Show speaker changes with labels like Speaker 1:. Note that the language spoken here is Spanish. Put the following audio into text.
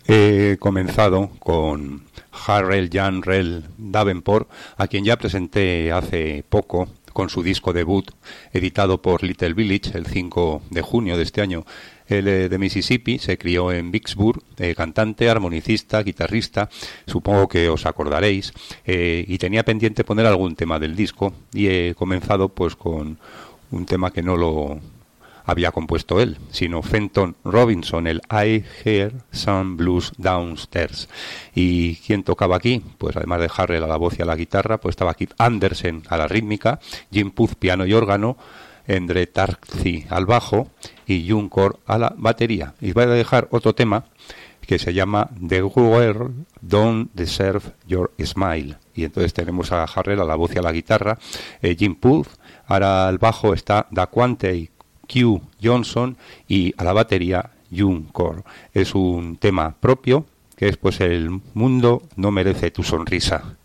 Speaker 1: He comenzado con Harrell Janrell Davenport, a quien ya presenté hace poco con su disco debut, editado por Little Village el 5 de junio de este año. Él de Mississippi, se crió en Vicksburg, cantante, armonicista, guitarrista, supongo que os acordaréis, y tenía pendiente poner algún tema del disco, y he comenzado pues con un tema que no lo había compuesto él, sino Fenton Robinson, el I Hear Some Blues Downstairs. ¿Y quién tocaba aquí? Pues además de Harrell a la voz y a la guitarra, pues estaba Kip Andersen a la rítmica, Jim Puth piano y órgano, Endre Tarzi al bajo y June Core a la batería. Y voy a dejar otro tema que se llama The World Don't Deserve Your Smile. Y entonces tenemos a Harrell a la voz y a la guitarra, Jim Puth, ahora al bajo está Daquante Q. Johnson y a la batería June Core. Es un tema propio que es pues El mundo no merece tu sonrisa.